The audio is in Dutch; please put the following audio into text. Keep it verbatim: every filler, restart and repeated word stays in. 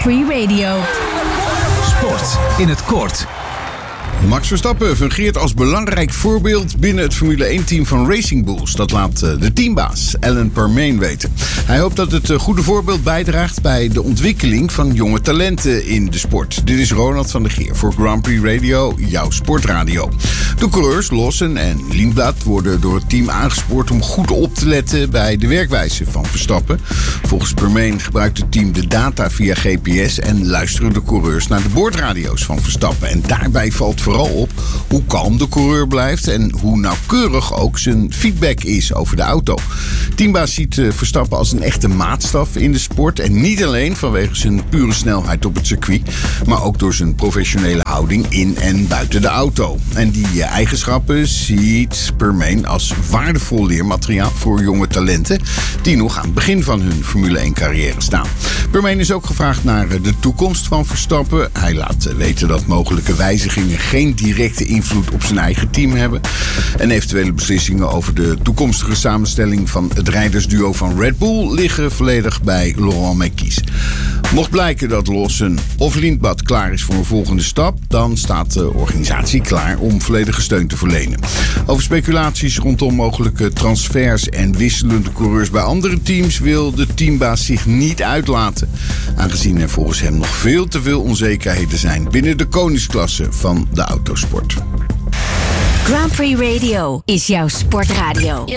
Prix Radio. Sport in het kort. Max Verstappen fungeert als belangrijk voorbeeld binnen het Formule één-team van Racing Bulls. Dat laat de teambaas Alain Permane weten. Hij hoopt dat het goede voorbeeld bijdraagt bij de ontwikkeling van jonge talenten in de sport. Dit is Ronald van der Geer voor Grand Prix Radio, jouw sportradio. De coureurs Lawson en Lindblad worden door het team aangespoord om goed op te letten bij de werkwijze van Verstappen. Volgens Permane gebruikt het team de data via G P S en luisteren de coureurs naar de boordradio's van Verstappen. En daarbij valt vooral op hoe kalm de coureur blijft en hoe nauwkeurig ook zijn feedback is over de auto. Teambaas ziet Verstappen als een echte maatstaf in de sport en niet alleen vanwege zijn pure snelheid op het circuit, maar ook door zijn professionele houding in en buiten de auto. En die eigenschappen ziet Permane als waardevol leermateriaal voor jonge talenten die nog aan het begin van hun Formule één-carrière staan. Permane is ook gevraagd naar de toekomst van Verstappen. Hij laat weten dat mogelijke wijzigingen geen directe invloed op zijn eigen team hebben. En eventuele beslissingen over de toekomstige samenstelling van het rijdersduo van Red Bull liggen volledig bij Laurent Mekies. Mocht blijken dat Lawson of Lindblad klaar is voor een volgende stap, dan staat de organisatie klaar om volledige steun te verlenen. Over speculaties rondom mogelijke transfers en wisselende coureurs bij andere teams wil de teambaas zich niet uitlaten, aangezien er volgens hem nog veel te veel onzekerheden zijn binnen de koningsklasse van de autosport. Grand Prix Radio is jouw sportradio.